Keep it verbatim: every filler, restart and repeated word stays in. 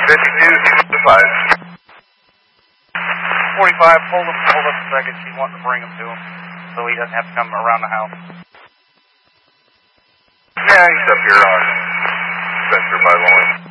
fifty-two, five. forty-five, hold him, hold up a second. She's wanting to bring him to him so he doesn't have to come around the house. Yeah, he's up here on Spencer by Lawrence.